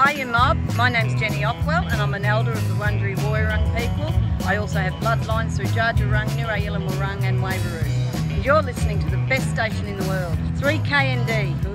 Hiya mob, my name's Jenny Ockwell and I'm an elder of the Wurundjeri Woiwurrung people. I also have bloodlines through Dja Dja Wurrung, Nirayulan Wurrung and Waveroo. And you're listening to the best station in the world, 3KND.